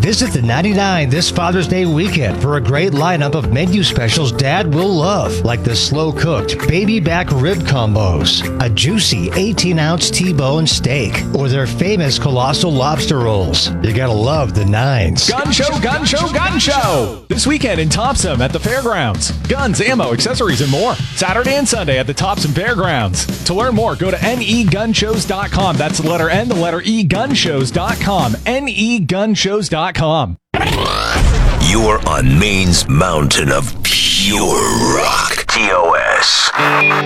Visit the 99 this Father's Day weekend for a great lineup of menu specials Dad will love, like the slow-cooked baby back rib combos, a juicy 18-ounce T-bone steak, or their famous colossal lobster rolls. You gotta love the 9s. Gun Show, Gun Show, Gun Show! This weekend in Topsom at the fairgrounds. Guns, ammo, accessories, and more. Saturday and Sunday at the Topsom Fairgrounds. To learn more, go to negunshows.com. That's the letter N, the letter E, gunshows.com. negunshows.com. You're on Maine's mountain of pure rock. TOS.